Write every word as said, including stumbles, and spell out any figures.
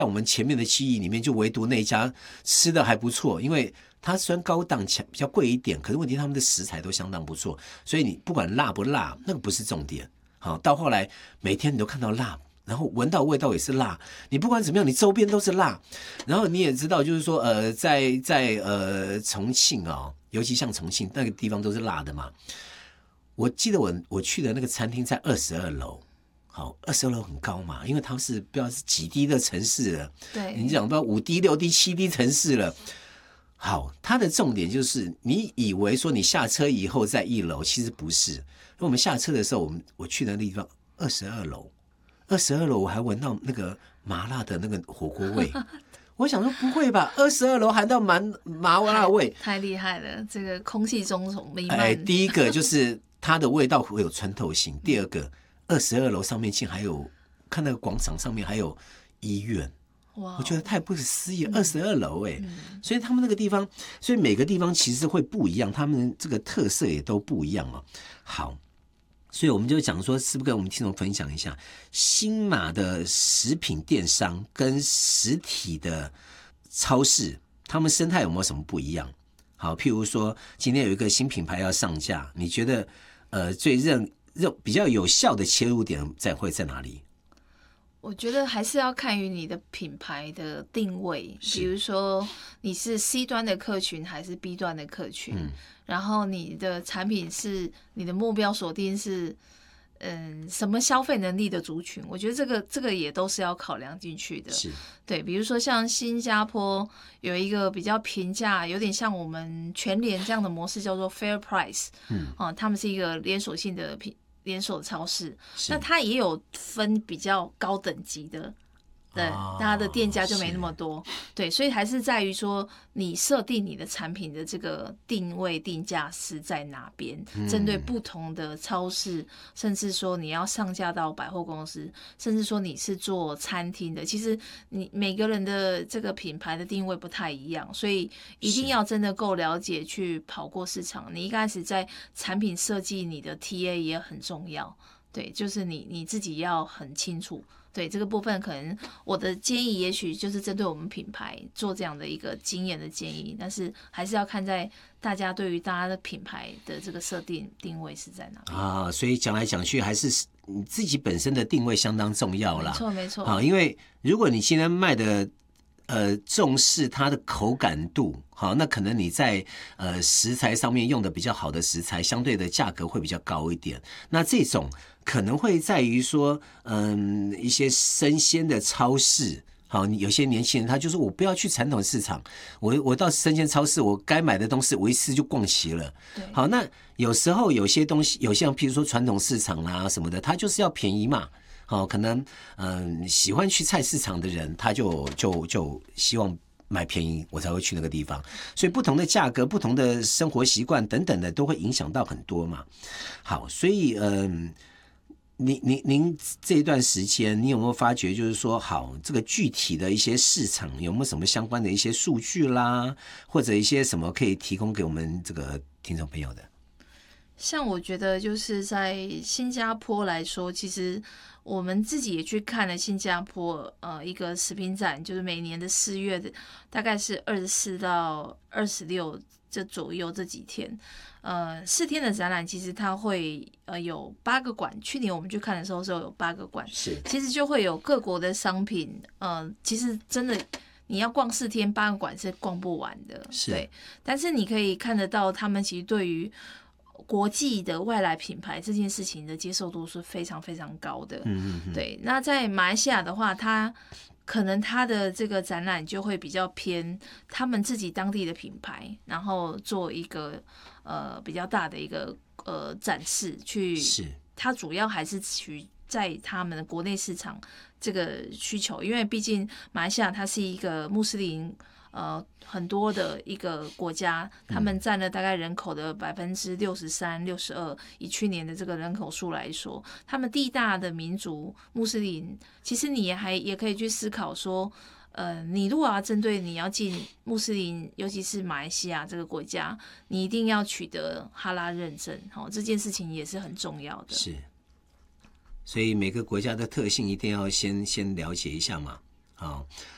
我们前面的记忆里面，就唯独那一家吃的还不错，因为它虽然高档比较贵一点，可是问题他们的食材都相当不错，所以你不管辣不辣，那个不是重点。好，到后来每天你都看到辣，然后闻到味道也是辣，你不管怎么样，你周边都是辣。然后你也知道，就是说，呃，在在呃重庆啊、哦，尤其像重庆那个地方都是辣的嘛。我记得我我去的那个餐厅在二十二楼。好，二十二楼很高嘛，因为它是不知道是几低的城市了， 对， 你讲不知道五低、六低、七低城市了。好，它的重点就是你以为说你下车以后在一楼，其实不是。因为我们下车的时候，我们我去的那地方二十二楼，二十二楼我还闻到那个麻辣的那个火锅味。我想说不会吧，二十二楼还到麻麻辣味， 太厉害了！这个空气中弥漫。 哎，第一个就是它的味道会有穿透性，第二个。二十二楼上面竟还有看那个广场上面还有医院，哇！我觉得太不可思议了，二十二楼哎，所以他们那个地方，所以每个地方其实会不一样，他们这个特色也都不一样哦。好，所以我们就讲说，是不是跟我们听众分享一下新马的食品电商跟实体的超市，他们生态有没有什么不一样？好，譬如说今天有一个新品牌要上架，你觉得呃最认比较有效的切入点在会在哪里？ 我觉得还是要看于你的品牌的定位，比如说你是 C 端的客群还是 B 端的客群，嗯、然后你的产品是你的目标锁定是嗯什么消费能力的族群，我觉得这个这个也都是要考量进去的。 是， 对，比如说像新加坡有一个比较平价，有点像我们全联这样的模式，叫做 Fair Price，嗯，啊，他们是一个连锁性的品。连锁超市，那它也有分比较高等级的，对，哦、它的店家就没那么多，对，所以还是在于说你设定你的产品的这个定位定价是在哪边，嗯、针对不同的超市，甚至说你要上架到百货公司，甚至说你是做餐厅的，其实你每个人的这个品牌的定位不太一样，所以一定要真的够了解去跑过市场。你一开始在产品设计你的 T A 也很重要，对，就是你你自己要很清楚。对这个部分，可能我的建议也许就是针对我们品牌做这样的一个经验的建议，但是还是要看在大家对于大家的品牌的这个设定定位是在哪里啊。所以讲来讲去，还是你自己本身的定位相当重要啦。 没错没错。 好，因为如果你今天卖的呃重视它的口感度，好，那可能你在呃食材上面用的比较好的食材，相对的价格会比较高一点。那这种可能会在于说，嗯，一些生鲜的超市，好，有些年轻人他就是我不要去传统市场，我我到生鲜超市，我该买的东西我一次就逛齐了。好，那有时候有些东西，有些譬如说传统市场啦、啊、什么的，它就是要便宜嘛。好，可能嗯喜欢去菜市场的人，他就就就希望买便宜，我才会去那个地方。所以不同的价格、不同的生活习惯等等的，都会影响到很多嘛。好，所以嗯。您您您这一段时间，你有没有发觉，就是说，好，这个具体的一些市场有没有什么相关的一些数据啦，或者一些什么可以提供给我们这个听众朋友的？ 像我觉得就是在新加坡来说，其实我们自己也去看了新加坡呃一个食品展，就是每年的四月的，大概是二十四到二十六这左右这几天。呃，四天的展览其实它会呃有八个馆，去年我们去看的时候是有八个馆， 是， 其实就会有各国的商品，呃，其实真的你要逛四天八个馆是逛不完的，对，但是你可以看得到他们其实对于国际的外来品牌这件事情的接受度是非常非常高的，嗯嗯，对。那在马来西亚的话，它可能它的这个展览就会比较偏他们自己当地的品牌，然后做一个呃比较大的一个呃展示，去是它主要还是取在他们的国内市场这个需求，因为毕竟马来西亚它是一个穆斯林呃很多的一个国家，他们占了大概人口的百分之六十三、六十二。以去年的这个人口数来说，他们地大的民族穆斯林，其实你也还也可以去思考说，呃，你如果要针对你要进穆斯林，尤其是马来西亚这个国家，你一定要取得哈拉认证，好、哦，这件事情也是很重要的。 是，所以每个国家的特性一定要先先了解一下嘛。好，